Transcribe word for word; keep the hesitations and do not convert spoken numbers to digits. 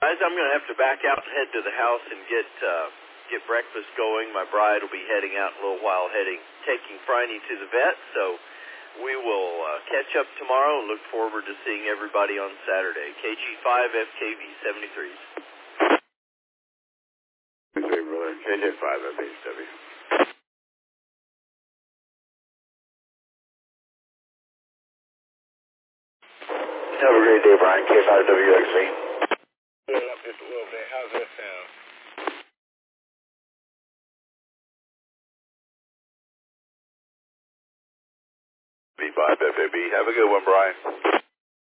Guys, I'm going to have to back out and head to the house and get uh, get breakfast going. My bride will be heading out in a little while, heading taking Franny to the vet. So we will uh, catch up tomorrow and look forward to seeing everybody on Saturday. K G five F K V seventy-threes. K G five F H W. Have a great day, Brian. K five W X V. Up just a little bit. How's that sound? V five F A B. Have a good one, Brian.